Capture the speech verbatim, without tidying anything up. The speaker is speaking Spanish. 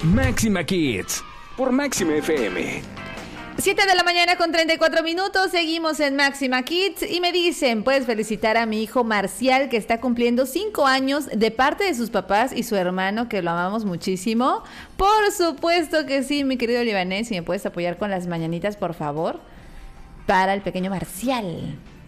Máxima Kids por Máxima F M. siete de la mañana con treinta y cuatro minutos, seguimos en Máxima Kids y me dicen, puedes felicitar a mi hijo Marcial que está cumpliendo cinco años de parte de sus papás y su hermano que lo amamos muchísimo. Por supuesto que sí, mi querido Libanés, si me puedes apoyar con las mañanitas, por favor, para el pequeño Marcial.